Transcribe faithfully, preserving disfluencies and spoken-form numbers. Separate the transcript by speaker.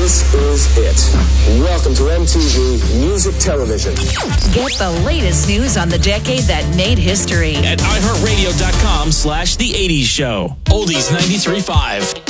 Speaker 1: This is it. Welcome to M T V Music Television.
Speaker 2: Get the latest news on the decade that made history
Speaker 3: at iHeartRadio.com slash The eighties Show. Oldies ninety-three point five.